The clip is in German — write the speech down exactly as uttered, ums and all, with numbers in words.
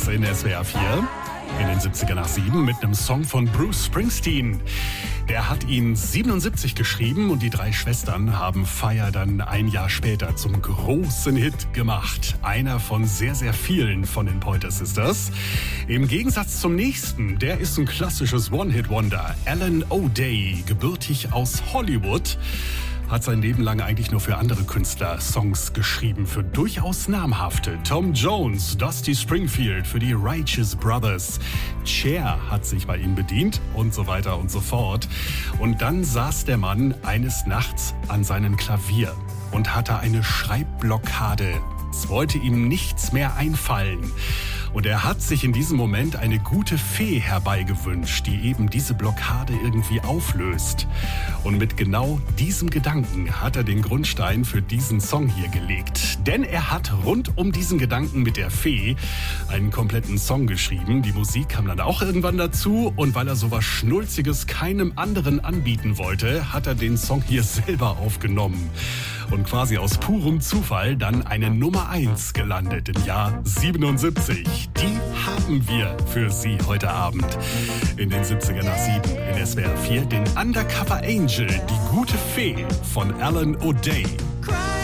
Songs in S W R vier. In den siebziger nach sieben mit einem Song von Bruce Springsteen. Der hat ihn siebenundsiebzig geschrieben und die drei Schwestern haben Fire dann ein Jahr später zum großen Hit gemacht. Einer von sehr, sehr vielen von den Pointer Sisters. Im Gegensatz zum nächsten, der ist ein klassisches One-Hit-Wonder. Alan O'Day, gebürtig aus Hollywood, hat sein Leben lang eigentlich nur für andere Künstler Songs geschrieben, für durchaus namhafte. Tom Jones, Dusty Springfield für die Righteous Brothers. Cher hat sich bei ihm bedient und so weiter und so fort. Und dann saß der Mann eines Nachts an seinem Klavier und hatte eine Schreibblockade. Es wollte ihm nichts mehr einfallen. Und er hat sich in diesem Moment eine gute Fee herbeigewünscht, die eben diese Blockade irgendwie auflöst. Und mit genau diesem Gedanken hat er den Grundstein für diesen Song hier gelegt. Denn er hat rund um diesen Gedanken mit der Fee einen kompletten Song geschrieben. Die Musik kam dann auch irgendwann dazu. Und weil er sowas Schnulziges keinem anderen anbieten wollte, hat er den Song hier selber aufgenommen. Und quasi aus purem Zufall dann eine Nummer eins gelandet im Jahr siebenundsiebzig. Die haben wir für Sie heute Abend in den siebziger nach sieben in S W R vier. Den Undercover Angel, die gute Fee von Alan O'Day.